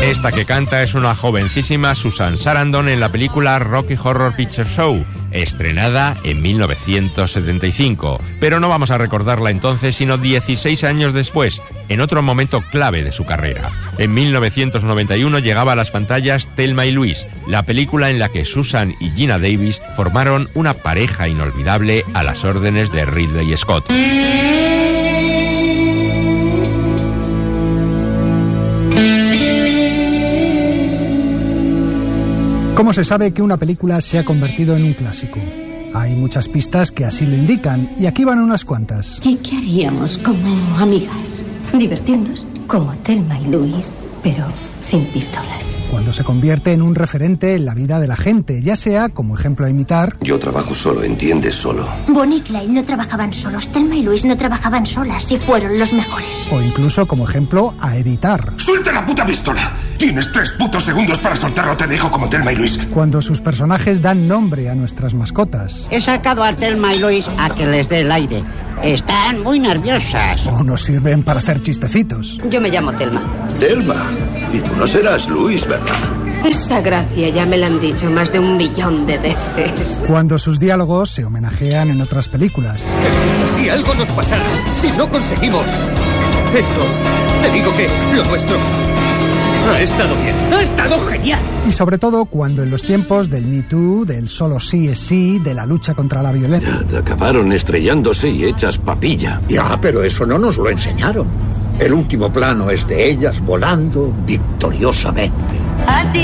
Esta que canta es una jovencísima Susan Sarandon en la película Rocky Horror Picture Show, estrenada en 1975. Pero no vamos a recordarla entonces, sino 16 años después, en otro momento clave de su carrera. En 1991 llegaba a las pantallas Thelma y Louise, la película en la que Susan y Geena Davis formaron una pareja inolvidable a las órdenes de Ridley Scott. ¿Cómo se sabe que una película se ha convertido en un clásico? Hay muchas pistas que así lo indican, y aquí van unas cuantas. ¿Y qué haríamos como amigas? Divertirnos, como Thelma y Louise, pero sin pistolas. Cuando se convierte en un referente en la vida de la gente, ya sea como ejemplo a imitar... Yo trabajo solo, ¿entiendes? Solo. Bonnie y Clyde no trabajaban solos, Thelma y Louise no trabajaban solas y fueron los mejores. O incluso como ejemplo a evitar. ¡Suelta la puta pistola! Tienes 3 putos segundos para soltarlo, te dejo como Thelma y Louise. Cuando sus personajes dan nombre a nuestras mascotas. He sacado a Thelma y Louise a que les dé el aire. Están muy nerviosas. O nos sirven para hacer chistecitos. Yo me llamo Thelma. Thelma. Y tú no serás Louise, ¿verdad? Esa gracia ya me la han dicho más de 1 millón de veces. Cuando sus diálogos se homenajean en otras películas. Escucha, si algo nos pasara, si no conseguimos esto, te digo que lo nuestro ha estado bien, ha estado genial. Y sobre todo cuando en los tiempos del Me Too, del solo sí es sí, de la lucha contra la violencia... Ya, acabaron estrellándose y hechas papilla. Ya, pero eso no nos lo enseñaron. El último plano es de ellas volando victoriosamente.